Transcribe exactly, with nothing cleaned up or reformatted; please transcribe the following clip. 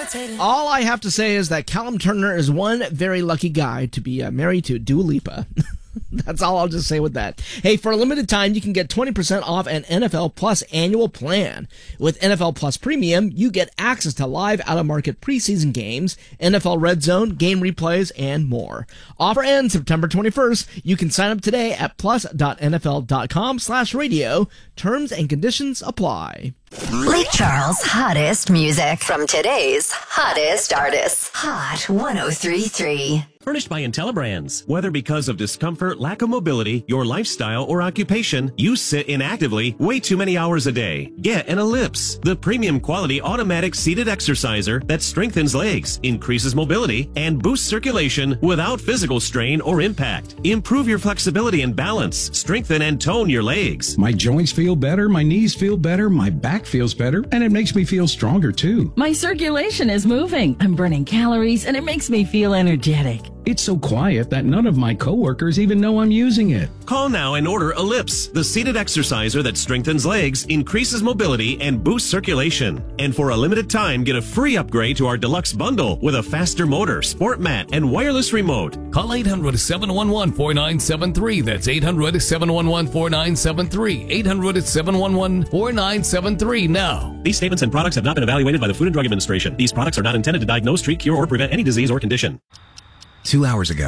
All I have to say is that Callum Turner is one very lucky guy to be uh, married to Dua Lipa. That's all I'll just say with that. Hey, for a limited time, you can get twenty percent off an N F L Plus annual plan. With N F L Plus Premium, you get access to live out-of-market preseason games, N F L Red Zone, game replays, and more. Offer ends September twenty-first. You can sign up today at plus.nfl.com slash radio. Terms and conditions apply. Lake Charles' hottest music from today's hottest artists. Hot one oh three point three. Furnished by IntelliBrands. Whether because of discomfort, lack of mobility, your lifestyle, or occupation, you sit inactively way too many hours a day. Get an Ellipse, the premium quality automatic seated exerciser that strengthens legs, increases mobility, and boosts circulation without physical strain or impact. Improve your flexibility and balance. Strengthen and tone your legs. My joints feel better, my knees feel better, my back feels better, and it makes me feel stronger too. My circulation is moving. I'm burning calories, and it makes me feel energetic. It's so quiet that none of my coworkers even know I'm using it. Call now and order Ellipse, the seated exerciser that strengthens legs, increases mobility, and boosts circulation. And for a limited time, get a free upgrade to our deluxe bundle with a faster motor, sport mat, and wireless remote. Call eight hundred, seven one one, four nine seven three. That's eight hundred, seven one one, four nine seven three. eight hundred, seven one one, four nine seven three now. These statements and products have not been evaluated by the Food and Drug Administration. These products are not intended to diagnose, treat, cure, or prevent any disease or condition. Two hours ago,